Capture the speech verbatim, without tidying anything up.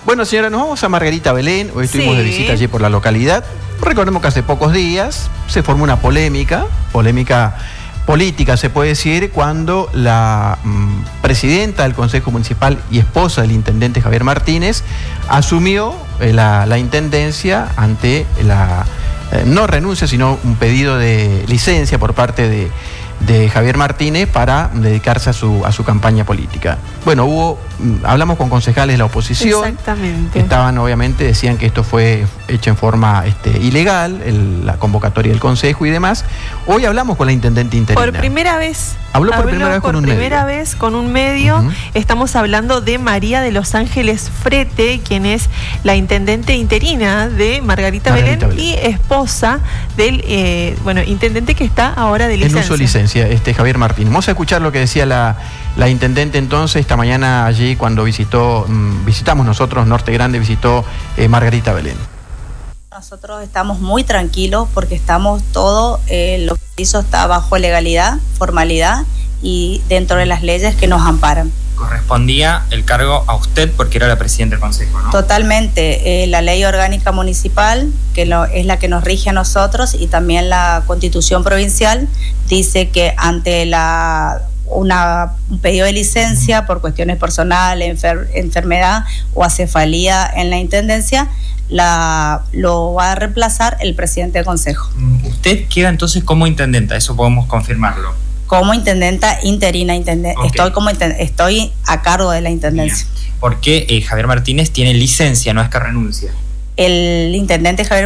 Bueno, señora, nos vamos a Margarita Belén. Hoy estuvimos Sí. de visita allí por la localidad. Recordemos que hace pocos días se formó una polémica, polémica política, se puede decir, cuando la mm, presidenta del Consejo Municipal y esposa del intendente Javier Martínez asumió eh, la, la intendencia ante la, eh, no renuncia, sino un pedido de licencia por parte de, de Javier Martínez para dedicarse a su, a su campaña política. Bueno, hubo, mm, hablamos con concejales de la oposición. Exactamente. Estaban, obviamente, decían que esto fue hecho en forma este, ilegal, el, la convocatoria del Consejo y demás. Hoy hablamos con la intendente interina. Por primera vez. Habló por primera vez con un medio. Por primera vez con un medio. Uh-huh. Estamos hablando de María de Los Ángeles Frete, quien es la intendente interina de Margarita, Margarita Belén, Belén y esposa del eh, bueno intendente que está ahora de licencia. En uso de licencia, este, Javier Martínez. Vamos a escuchar lo que decía la, la intendente entonces esta mañana allí cuando visitó, mmm, visitamos nosotros, Norte Grande, visitó eh, Margarita Belén. Nosotros estamos muy tranquilos porque estamos todo, eh, lo que se hizo está bajo legalidad, formalidad y dentro de las leyes que nos amparan. Correspondía el cargo a usted porque era la presidenta del Consejo, ¿no? Totalmente. Eh, la ley orgánica municipal, que lo, es la que nos rige a nosotros, y también la Constitución provincial, dice que ante la una, un pedido de licencia por cuestiones personales, enfer, enfermedad o acefalía en la intendencia, la, lo va a reemplazar el presidente del Consejo. Usted queda entonces como intendenta, eso podemos confirmarlo. Como intendenta interina, intenden- okay. estoy como inten- estoy a cargo de la intendencia. Bien. Porque eh, Javier Martínez tiene licencia, no es que renuncia. El intendente Javier